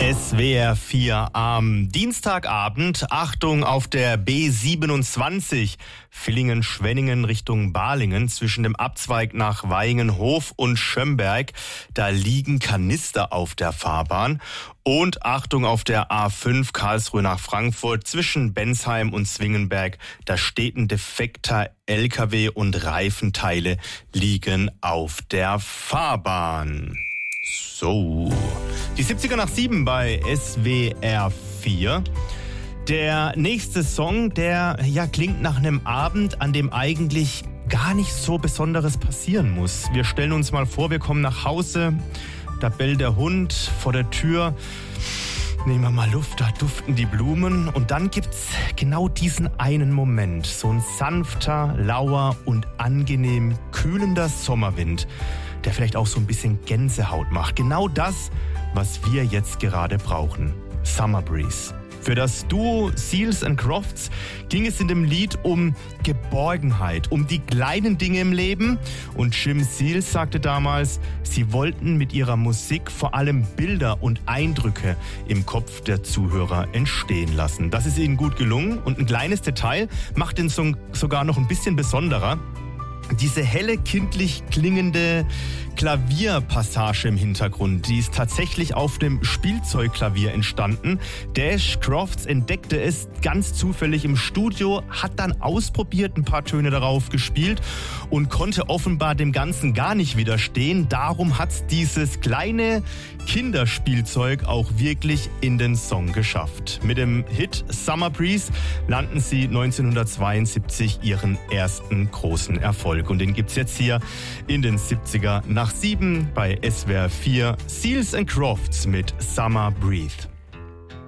SWR 4 am Dienstagabend. Achtung auf der B27 Villingen-Schwenningen Richtung Balingen zwischen dem Abzweig nach Vaihingen-Hof und Schömberg. Da liegen Kanister auf der Fahrbahn. Und Achtung auf der A5 Karlsruhe nach Frankfurt zwischen Bensheim und Zwingenberg. Da steht ein defekter LKW und Reifenteile liegen auf der Fahrbahn. So, die 70er nach 7 bei SWR 4. Der nächste Song, der klingt nach einem Abend, an dem eigentlich gar nicht so Besonderes passieren muss. Wir stellen uns mal vor, wir kommen nach Hause, da bellt der Hund vor der Tür. Nehmen wir mal Luft, da duften die Blumen. Und dann gibt's genau diesen einen Moment. So ein sanfter, lauer und angenehm kühlender Sommerwind, der vielleicht auch so ein bisschen Gänsehaut macht. Genau das, was wir jetzt gerade brauchen. Summer Breeze. Für das Duo Seals & Crofts ging es in dem Lied um Geborgenheit, um die kleinen Dinge im Leben. Und Jim Seals sagte damals, sie wollten mit ihrer Musik vor allem Bilder und Eindrücke im Kopf der Zuhörer entstehen lassen. Das ist ihnen gut gelungen und ein kleines Detail macht den Song sogar noch ein bisschen besonderer. Diese helle, kindlich klingende Klavierpassage im Hintergrund, die ist tatsächlich auf dem Spielzeugklavier entstanden. Dash Crofts entdeckte es ganz zufällig im Studio, hat dann ausprobiert, ein paar Töne darauf gespielt und konnte offenbar dem Ganzen gar nicht widerstehen. Darum hat's dieses kleine Kinderspielzeug auch wirklich in den Song geschafft. Mit dem Hit Summer Breeze landen sie 1972 ihren ersten großen Erfolg. Und den gibt's jetzt hier in den 70er nach 7 bei SWR 4. Seals & Crofts mit Summer Breeze.